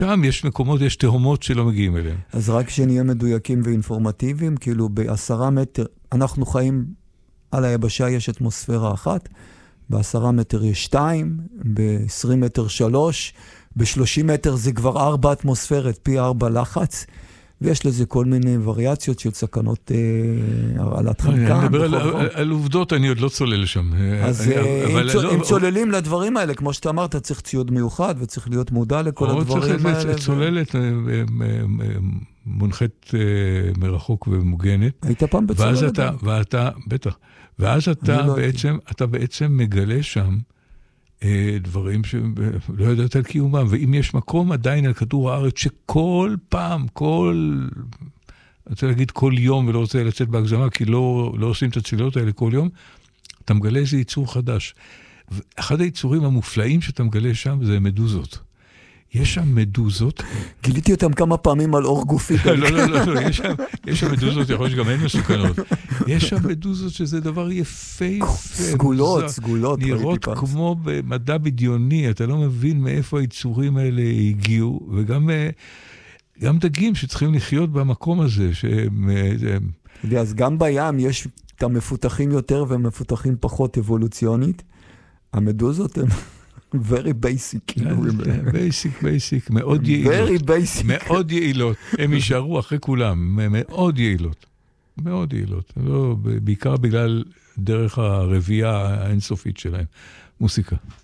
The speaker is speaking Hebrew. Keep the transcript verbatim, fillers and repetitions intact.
שם יש מקומות, יש תהומות שלא מגיעים אליהם. אז רק שנהיה מדויקים ואינפורמטיביים, כאילו בעשרה מטר, אנחנו חיים על היבשה, יש אטמוספירה אחת, בעשרה מטר יש שתיים, ב-עשרים מטר שלוש, ב-שלושים מטר זה כבר ארבע אטמוספרת, פי ארבע לחץ, ויש לזה כל מיני וריאציות של סכנות הרעלת חנקן. אני מדבר על עובדות, אני עוד לא צולל שם. אז אם צוללים לדברים האלה, כמו שאתה אמרת, צריך ציוד מיוחד, וצריך להיות מודע לכל הדברים האלה. צריך צוללת מונחת מרחוק ומוגנת. היית פעם בצוללת? ואתה, בטח, ואז אתה בעצם מגלה שם דברים שלא יודעת על קיומם, ואם יש מקום עדיין על כדור הארץ שכל פעם, כל, אני רוצה להגיד כל יום, ולא רוצה לצאת בהגזמה, כי לא, לא עושים את הצלילות האלה כל יום, אתה מגלה איזה ייצור חדש. אחד היצורים המופלאים שאתה מגלה שם זה מדוזות. יש שם מדוזות. גיליתי אותם כמה פעמים על אור גופי. לא, לא, לא, לא, יש שם, יש שם מדוזות, יכול להיות שגם אין מסוכנות. יש שם מדוזות שזה דבר יפה, סגולות, סגולות. נראות כמו במדע בדיוני, אתה לא מבין מאיפה היצורים האלה הגיעו, וגם גם דגים שצריכים לחיות במקום הזה. אז גם בים יש את המפותחים יותר ומפותחים פחות אבולוציונית. המדוזות הן... very basic. basic, basic, מאוד יעילות. very basic. מאוד יעילות. הם יישארו אחרי כולם, מאוד יעילות. מאוד יעילות. בעיקר בגלל דרך הרבייה האינסופית שלהם. מוסיקה.